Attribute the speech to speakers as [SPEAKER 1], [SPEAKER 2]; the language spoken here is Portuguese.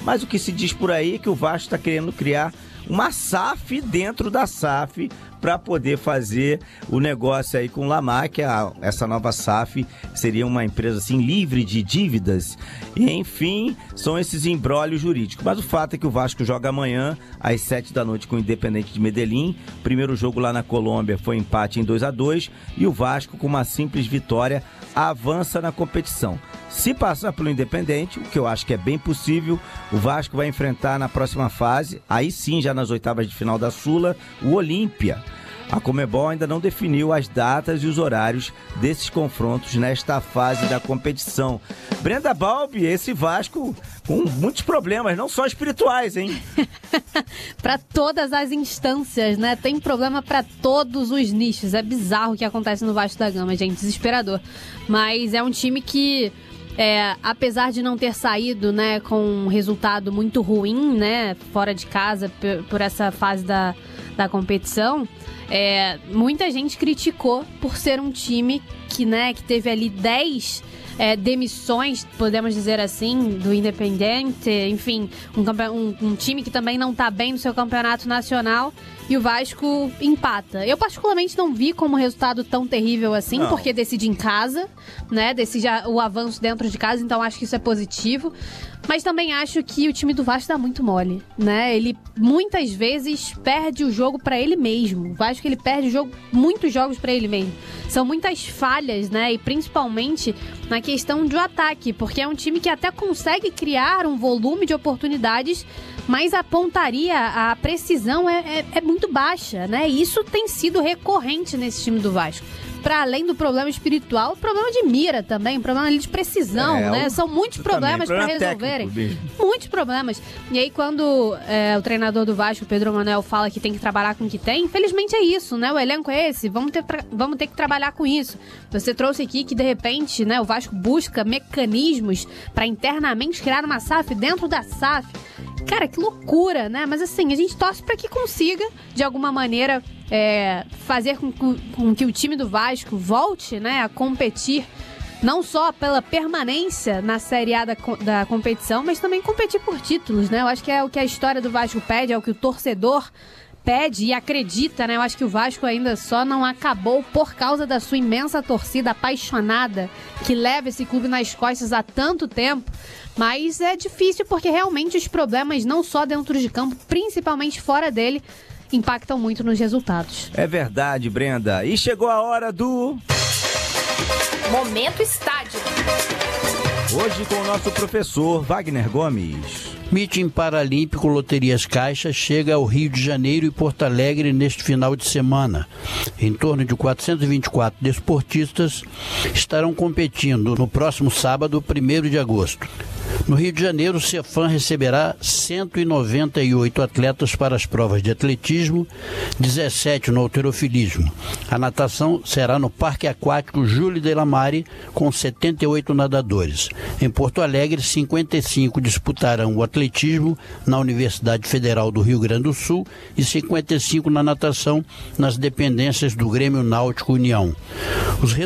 [SPEAKER 1] Mas o que se diz por aí é que o Vasco está querendo criar uma SAF dentro da SAF para poder fazer o negócio aí com o Lamar, que essa nova SAF seria uma empresa assim livre de dívidas. E, enfim, são esses imbróglios jurídicos. Mas o fato é que o Vasco joga amanhã às 7 da noite com o Independente de Medellín. Primeiro jogo lá na Colômbia foi empate em 2-2 e o Vasco, com uma simples vitória, avança na competição. Se passar pelo Independente, o que eu acho que é bem possível, o Vasco vai enfrentar na próxima fase, aí sim, já nas oitavas de final da Sula, o Olímpia. A Conmebol ainda não definiu as datas e os horários desses confrontos nesta fase da competição. Brenda Balbi, esse Vasco com muitos problemas, não só espirituais, hein?
[SPEAKER 2] Para todas as instâncias, né? Tem problema para todos os nichos. É bizarro o que acontece no Vasco da Gama, gente, desesperador. Mas é um time que, apesar de não ter saído, né, com um resultado muito ruim, né, fora de casa por essa fase da competição, muita gente criticou por ser um time que teve ali 10 demissões, podemos dizer assim, do Independente, enfim, um time que também não está bem no seu campeonato nacional, e o Vasco empata. Eu particularmente não vi como resultado tão terrível assim, porque decide em casa, né, decide o avanço dentro de casa, então acho que isso é positivo. Mas também acho que o time do Vasco dá muito mole, né? Ele muitas vezes perde o jogo pra ele mesmo. O Vasco, ele perde muitos jogos pra ele mesmo. São muitas falhas, né? E principalmente na questão do ataque, porque é um time que até consegue criar um volume de oportunidades, mas a pontaria, a precisão é muito baixa, né? E isso tem sido recorrente nesse time do Vasco. Para além do problema espiritual, o problema de mira também, problema ali de precisão, né? São muitos problemas para resolverem. Muitos problemas. E aí, quando o treinador do Vasco, Pedro Manuel, fala que tem que trabalhar com o que tem, infelizmente é isso, né? O elenco é esse, vamos ter que trabalhar com isso. Você trouxe aqui que, de repente, né, o Vasco busca mecanismos para internamente criar uma SAF dentro da SAF. Cara, que loucura, né? Mas assim, a gente torce para que consiga, de alguma maneira, fazer com que o time do Vasco volte, né, a competir, não só pela permanência na Série A da competição, mas também competir por títulos, né? Eu acho que é o que a história do Vasco pede, é o que o torcedor pede e acredita, né? Eu acho que o Vasco ainda só não acabou por causa da sua imensa torcida apaixonada que leva esse clube nas costas há tanto tempo. Mas é difícil porque realmente os problemas, não só dentro de campo, principalmente fora dele, impactam muito nos resultados. É verdade, Brenda. E chegou a hora do...
[SPEAKER 3] Momento Estádio.
[SPEAKER 1] Hoje com o nosso professor Wagner Gomes.
[SPEAKER 4] Meeting Paralímpico Loterias Caixa chega ao Rio de Janeiro e Porto Alegre neste final de semana. Em torno de 424 desportistas estarão competindo no próximo sábado, 1º de agosto. No Rio de Janeiro, o Cefam receberá 198 atletas para as provas de atletismo, 17 no halterofilismo. A natação será no Parque Aquático Júlio de la Mare, com 78 nadadores. Em Porto Alegre, 55 disputarão o atletismo na Universidade Federal do Rio Grande do Sul e 55 na natação nas dependências do Grêmio Náutico União. Os